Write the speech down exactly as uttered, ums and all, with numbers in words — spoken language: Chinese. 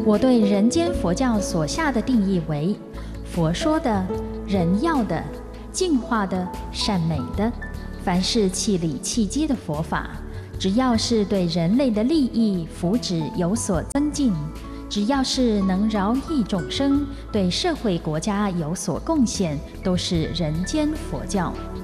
我对人间佛教所下的定义为：佛说的、人要的、净化的、善美的，凡是契理契机的佛法，只要是对人类的利益福祉有所增进，只要是能饶益众生，对社会国家有所贡献，都是人间佛教。